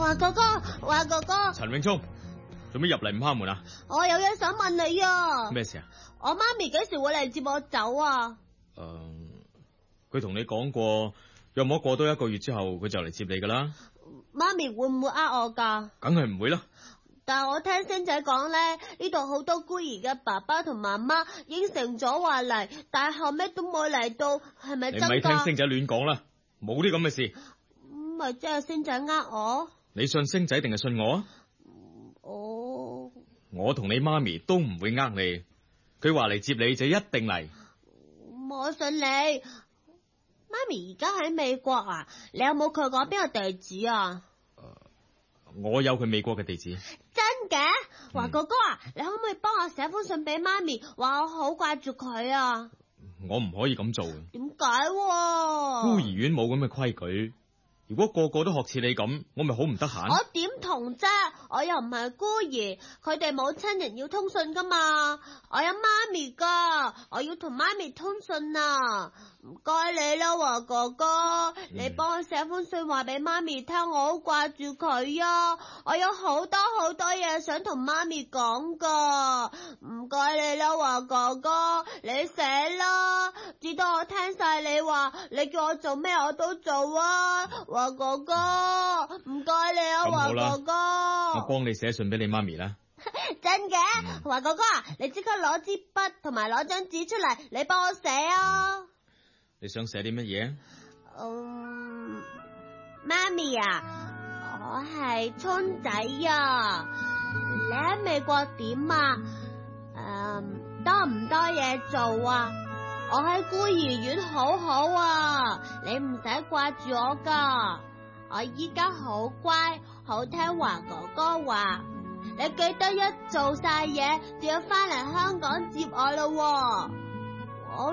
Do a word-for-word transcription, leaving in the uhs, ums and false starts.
華哥哥，華哥哥， 陳永聰，做咩入嚟唔敲門啊？ 我有嘢想問你啊。 咩事啊？ 我媽咪幾時會嚟接我走啊？ 誒、呃，佢同你講過，約莫過多一個月之後，佢就嚟接你噶啦。 媽咪會唔會呃我噶？ 梗係唔會啦。 但係我聽星仔講咧，呢度好多孤兒嘅爸爸同媽媽應承咗話嚟，但係後尾都冇嚟到，係咪真噶？ 你咪聽星仔亂講啦，冇啲咁嘅事。 咁咪即係星仔呃我？ 你信星仔定係信我啊？ 哦， 我同你媽咪都唔會呃你，佢話嚟接你就一定嚟。 我信你。媽咪而家喺美國啊？你有冇佢講邊個地址啊？ 我有佢美國嘅地址。 真嘅？華哥哥啊，你可唔可以幫我寫封信俾媽咪，話我好掛住佢啊？ 我唔可以咁做嘅。 點解？ 孤兒院冇咁嘅規矩，如果個個都學似你咁，我咪好唔得閒。 我點同啫？我又唔係孤兒，佢哋冇親人要通訊噶嘛。我有媽咪噶，我要同媽咪通訊啊！唔該你啦，華哥哥，嗯、你幫我寫封信話俾媽咪聽，我好掛住佢啊！我有好多好多嘢想同媽咪講噶，唔該你啦，華哥哥，你寫啦，直到我聽晒你話，你叫我做咩我都做啊，華哥哥，唔該你啊，華哥哥， 我幫你寫信俾你媽咪啦。 真嘅，華、嗯、哥哥啊，你即刻攞支筆同埋攞張紙出嚟，你幫我寫啊！ 你想寫啲乜嘢？ 嗯，媽咪啊，我係聰仔啊，你喺美國點啊？誒，多唔多嘢做啊？我喺孤兒院好好啊，你唔使掛住我噶，我依家好乖，好聽華哥哥話，你記得一做晒嘢就要翻嚟香港接我咯喎。